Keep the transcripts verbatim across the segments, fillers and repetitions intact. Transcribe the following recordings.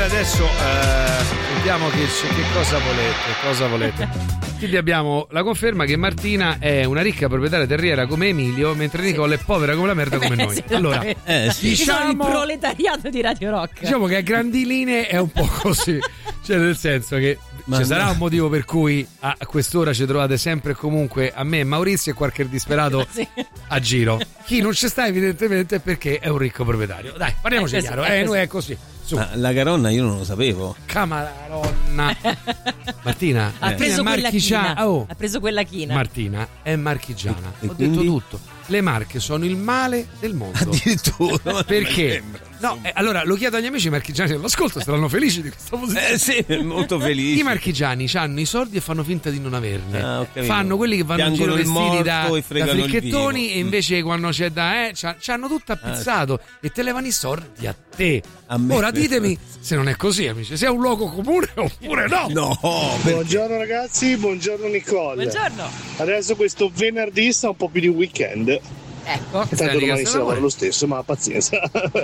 Adesso eh, vediamo che, che cosa volete, cosa volete. Quindi abbiamo la conferma che Martina è una ricca proprietaria terriera come Emilio, mentre Nicole sì. è povera come la merda come noi. Sì, allora, eh, sì. diciamo il proletariato di Radio Rock. Diciamo che a grandi linee è un po' così. Cioè, nel senso che Ma ci no. sarà un motivo per cui a quest'ora ci trovate sempre e comunque a me e Maurizio e qualche disperato sì. a giro. Chi non ci sta evidentemente è perché è un ricco proprietario. Dai, parliamoci così, chiaro, è eh, noi è così. Ma la Caronna io non lo sapevo. Camaronna. Martina, ha preso quella china. Oh. Ha preso quella china. Martina è marchigiana. E, e Ho quindi? detto tutto. Le Marche sono il male del mondo. Addirittura. Perché? No, eh, allora lo chiedo agli amici marchigiani dell'ascolto, saranno felici di questa posizione. Eh sì, molto felici. I marchigiani hanno i soldi e fanno finta di non averne. Ah, fanno quelli che vanno Piangono in giro vestiti da, da fricchettoni e invece mm. quando c'è da eh ci hanno tutto appizzato ah, sì. e te levano i soldi a te. A me. Ora ditemi se non è così, amici, se è un luogo comune oppure no. No. Buongiorno ragazzi, buongiorno Nicole. Buongiorno. Adesso questo venerdì sta un po' più di weekend. Ecco, e tanto domani si lavora lo stesso, ma pazienza.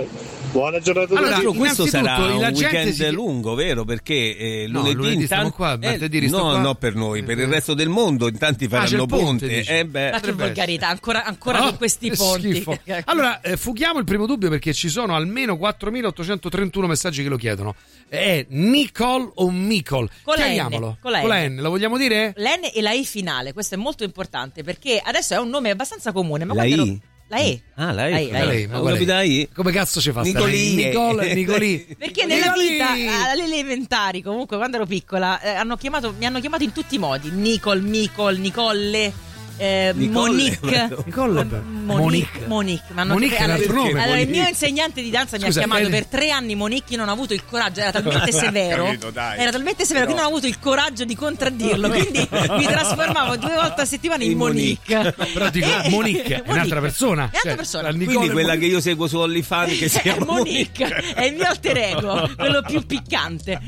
Buona giornata a allora, tutti. Questo sarà un weekend si... lungo, vero? Perché eh, no, lunedì, lunedì intanti... stiamo qua, martedì eh, sto no, qua. no per noi, per il resto del mondo in tanti faranno ah, ponte. ponte eh, beh, ma che volgarità, ancora, ancora no, con questi ponti. Allora, eh, fughiamo il primo dubbio perché ci sono almeno quattromilaottocentotrentuno messaggi che lo chiedono. È Nicole o Micol? Con la Chiariamolo. N, con la N. Con la N, lo vogliamo dire? L'N e la E finale, questo è molto importante perché adesso è un nome abbastanza comune. Ma la I? ero... La E. Ah, la E. La E, la E. Ma la E. Come cazzo ci fa? Nicolì. Nicole, Nicolì. Perché nella vita, alle elementari, comunque, quando ero piccola, eh, hanno chiamato, mi hanno chiamato in tutti i modi. Nicole, Micol, Nicolle. Eh, Monique Nicole, Monique Monique ma Monique allora, nome, allora il mio insegnante di danza Scusa, mi ha chiamato eh, per tre anni Monique. Io non ho avuto il coraggio, era talmente severo capito, era talmente severo che non ho avuto il coraggio di contraddirlo, quindi mi trasformavo due volte a settimana in, in Monique. Monique. Però dico, e, Monique è un'altra persona, è un'altra cioè, persona. Quindi quella che io seguo su OnlyFans che si chiama Monique è il mio alter ego, quello più piccante.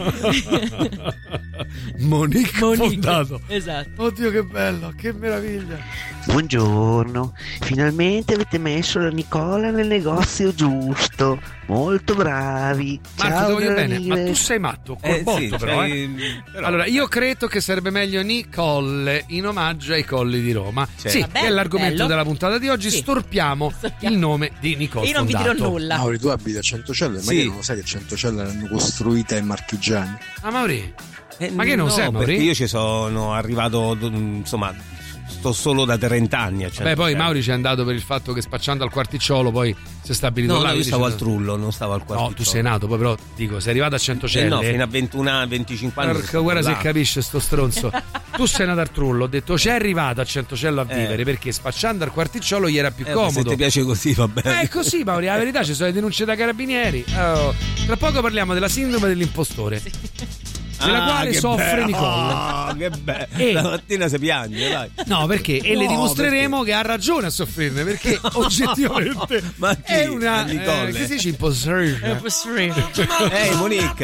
Monique, Monique fondato. Esatto. Oddio che bello, che meraviglia. Buongiorno, finalmente avete messo la Nicola nel negozio giusto, molto bravi. Marco, Ciao, ti voglio bene, Daniele. ma tu sei matto, col Eh, botto sì, però, cioè, eh. però. Allora, io credo che sarebbe meglio Nicole in omaggio ai colli di Roma. Cioè. Sì, Vabbè, è l'argomento bello. della puntata di oggi. Sì. Storpiamo Storpiamo. il nome di Nicole Io non vi Fondato. dirò nulla. Mauri, tu abiti a Centocelle, ma Sì. che non lo sai che Centocelle l'hanno costruita ai marchigiani? Ah, Mauri, Eh, ma che non no, sei, Mauri? perché io ci sono arrivato, insomma, sto solo da trenta anni a Beh, poi Centocelle. Mauri ci è andato per il fatto che spacciando al quarticciolo poi si è stabilito No, là. no, io quindi stavo ci- al Trullo, non stavo al quarticciolo. No, tu sei nato, poi però dico, sei arrivato a Centocelle. Eh no, fino a ventuno, venticinque anni. Porca, guarda se capisce sto stronzo. Tu sei nato al Trullo, ho detto c'è arrivato a Centocello a vivere Eh. perché spacciando al quarticciolo gli era più Eh, comodo. se ti piace così va bene. Eh, è così, Mauri, la verità ci sono le denunce da carabinieri. Oh, tra poco parliamo della sindrome dell'impostore. Della Ah, quale che soffre bello. Nicole. Ah, che bello. E- La mattina si piange, dai. No, perché? E le No, dimostreremo che ha ragione a soffrirne, perché oggettivamente Ma chi? è una Nicole? eh, che si dice impostore? È possibile. Ehi, Monique.